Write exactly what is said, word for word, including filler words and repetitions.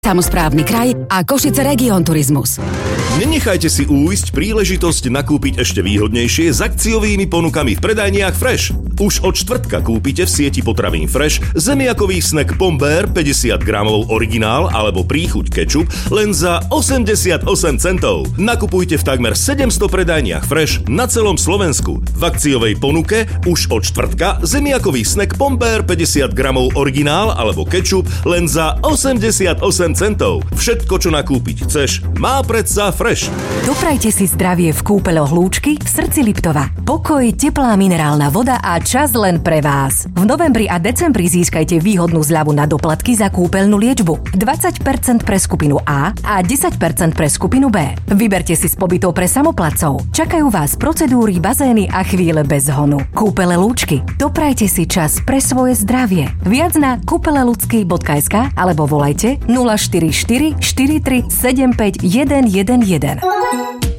Samosprávny kraj a Košice Region Turizmus. Nenechajte si újsť príležitosť nakúpiť ešte výhodnejšie s akciovými ponukami v predajniach Fresh. Už od štvrtka kúpite v sieti potravín Fresh zemiakový snack Pombear päťdesiat gramov originál alebo príchuť kečup len za osemdesiatosem centov. Nakupujte v takmer sedemsto predajniach Fresh na celom Slovensku. V akciovej ponuke už od štvrtka zemiakový snack Pombear päťdesiat gramov originál alebo kečup len za osemdesiatosem centov. Všetko, čo nakúpiť chceš, má predsa Fresh. Doprajte si zdravie v kúpeľoch Lúčky v srdci Liptova. Pokoj, teplá minerálna voda a čas len pre vás. V novembri a decembri získajte výhodnú zľavu na doplatky za kúpeľnú liečbu. dvadsať percent pre skupinu A a desať percent pre skupinu B. Vyberte si z pobytov pre samoplacov. Čakajú vás procedúry, bazény a chvíle bez honu. Kúpele Lúčky. Doprajte si čas pre svoje zdravie. Viac na kúpelelucky bodka es ká alebo volajte nula štyri štyri štyri tri sedem päť jeden jeden jeden.